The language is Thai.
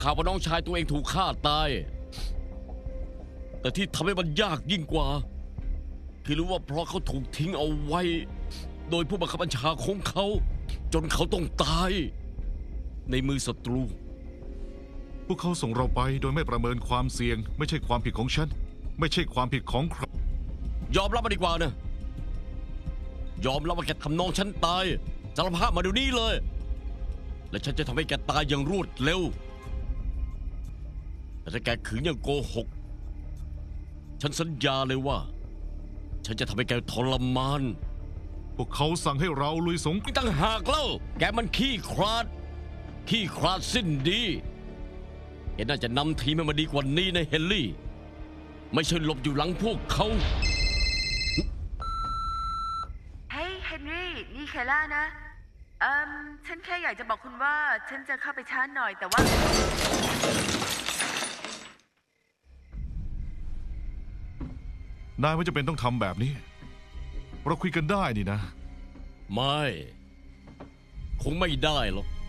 ข่าวว่าน้องชายตัวเองถูกฆ่าตายแต่ที่ทำให้มันยากยิ่งกว่าคือรู้ว่าเพราะเขาถูกทิ้งเอาไว้โดยผู้บังคับบัญชาของเขาจนเขาต้องตายในมือศัตรูพวกเขาส่งเราไปโดยไม่ประเมินความเสี่ยงไม่ใช่ความผิดของฉันไม่ใช่ความผิดของใครยอมรับมาดีกว่านะยอมรับว่าแกทำน้องฉันตายสารภาพมาเดี๋ยวนี้เลยและฉันจะทำให้แกตายอย่างรวดเร็วแต่ถ้าแกขืนยังโกหกฉันสัญญาเลยว่าฉันจะทำให้แกทรมานพวกเขาสั่งให้เราลุยสงครามไม่ตั้งหากเล่าแกมันขี้คร้านสิ้นดีแกน่าจะนำทีมให้มาดีกว่านี้นะเฮนรี่ไม่ใช่หลบอยู่หลังพวกเขาเฮ้ยเฮนรี่นี่เคล่านะฉันแค่อยากจะบอกคุณว่าฉันจะเข้าไปช้าหน่อยแต่ว่านายไม่จำเป็นต้องทำแบบนี้เราคุยกันได้นี่นะไม่คงไม่ได้หรอก